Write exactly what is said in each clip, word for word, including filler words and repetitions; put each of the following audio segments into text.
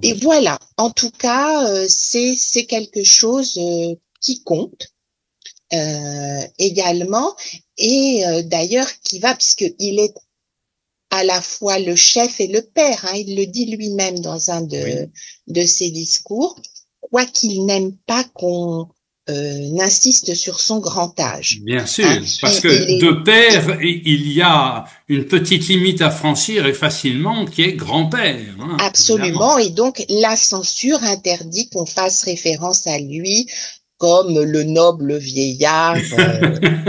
Et voilà, en tout cas, euh, c'est c'est quelque chose euh, qui compte euh, également, et euh, d'ailleurs qui va, puisqu'il est à la fois le chef et le père, hein, il le dit lui-même dans un de, Oui. de ses discours, quoiqu'il n'aime pas qu'on euh, insiste sur son grand âge. Bien Hein. sûr, parce Il, il que est de père, i- il y a une petite limite à franchir et facilement qui est grand-père, hein, absolument, évidemment. et donc la censure interdit qu'on fasse référence à lui comme le noble vieillard, euh,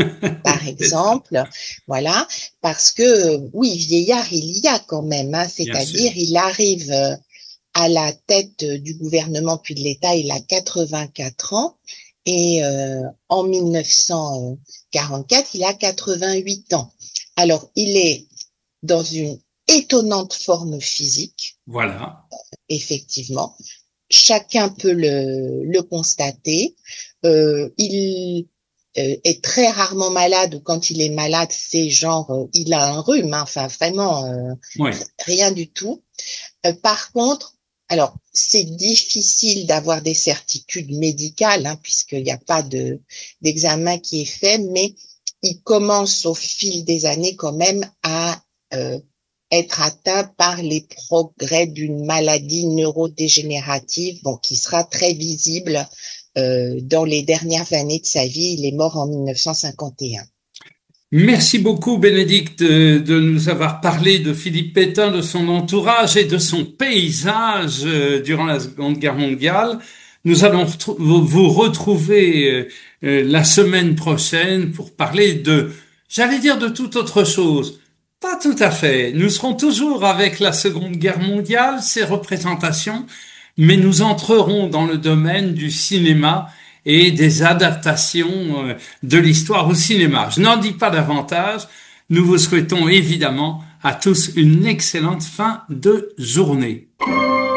par C'est ça, exemple, voilà, parce que oui, vieillard il y a quand même, hein, bien sûr. c'est-à-dire il arrive euh, à la tête du gouvernement puis de l'État, il a quatre-vingt-quatre ans, et euh, en mille neuf cent quarante-quatre, il a quatre-vingt-huit ans. Alors, il est dans une étonnante forme physique, Voilà. effectivement. Chacun peut le, le constater. Euh, il euh, est très rarement malade, ou quand il est malade, c'est genre, euh, il a un rhume, hein, enfin vraiment euh, Oui. rien du tout. Euh, par contre, alors c'est difficile d'avoir des certitudes médicales, hein, puisqu'il n'y a pas de d'examen qui est fait, mais il commence au fil des années quand même à euh, être atteint par les progrès d'une maladie neurodégénérative, bon, qui sera très visible euh, dans les dernières années de sa vie. Il est mort en mille neuf cent cinquante et un. Merci beaucoup, Bénédicte, de, de nous avoir parlé de Philippe Pétain, de son entourage et de son paysage euh, durant la Seconde Guerre mondiale. Nous allons retrou- vous vous retrouver euh, euh, la semaine prochaine pour parler de, j'allais dire de toute autre chose. Pas tout à fait. Nous serons toujours avec la Seconde Guerre mondiale, ses représentations, mais nous entrerons dans le domaine du cinéma et des adaptations euh, de l'histoire au cinéma. Je n'en dis pas davantage. Nous vous souhaitons évidemment à tous une excellente fin de journée.